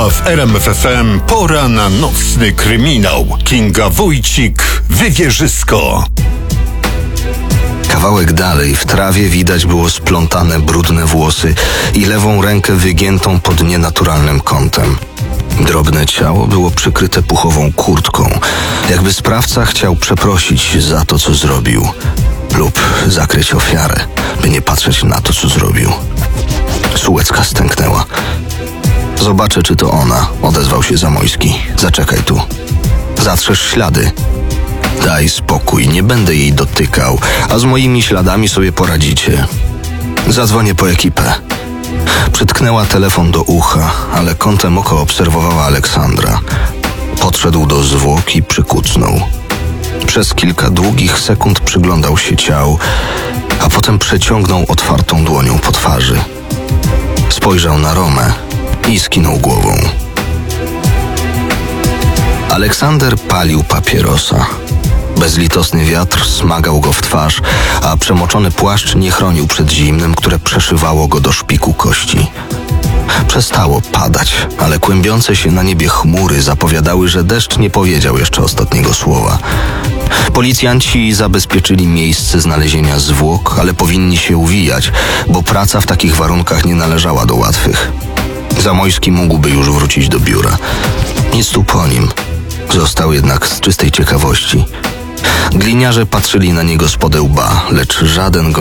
A w RMF FM pora na nocny kryminał. Kinga Wójcik, Wywierzysko. Kawałek dalej w trawie widać było splątane brudne włosy i lewą rękę wygiętą pod nienaturalnym kątem. Drobne ciało było przykryte puchową kurtką, jakby sprawca chciał przeprosić za to, co zrobił, lub zakryć ofiarę, by nie patrzeć na to, co zrobił. Sułecka stęknęła. Zobaczę, czy to ona, odezwał się Zamojski. Zaczekaj tu. Zatrzesz ślady. Daj spokój, nie będę jej dotykał, a z moimi śladami sobie poradzicie. Zadzwonię po ekipę. Przytknęła telefon do ucha, ale kątem oka obserwowała Aleksandra. Podszedł do zwłok i przykucnął. Przez kilka długich sekund przyglądał się ciału, a potem przeciągnął otwartą dłonią po twarzy. Spojrzał na Romę i skinął głową. Aleksander palił papierosa. Bezlitosny wiatr smagał go w twarz, a przemoczony płaszcz nie chronił przed zimnem, które przeszywało go do szpiku kości. Przestało padać, ale kłębiące się na niebie chmury zapowiadały, że deszcz nie powiedział jeszcze ostatniego słowa. Policjanci zabezpieczyli miejsce znalezienia zwłok, ale powinni się uwijać, bo praca w takich warunkach nie należała do łatwych. Zamojski mógłby już wrócić do biura. Nic tu po nim. Został jednak z czystej ciekawości. Gliniarze patrzyli na niego spod łba, lecz żaden go